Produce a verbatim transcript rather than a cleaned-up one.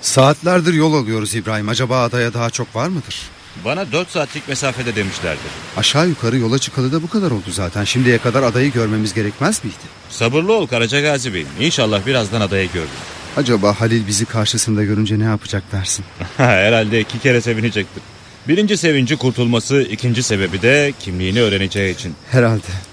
Saatlerdir yol alıyoruz İbrahim. Acaba adaya daha çok var mıdır? Bana dört saatlik mesafede demişlerdi. Aşağı yukarı yola çıkalı da bu kadar oldu zaten. Şimdiye kadar adayı görmemiz gerekmez miydi? Sabırlı ol Karacagazi Bey'im. İnşallah birazdan adayı görürüm. Acaba Halil bizi karşısında görünce ne yapacak dersin? Herhalde iki kere sevinecektir. Birinci sevinci kurtulması, ikinci sebebi de kimliğini öğreneceği için. Herhalde.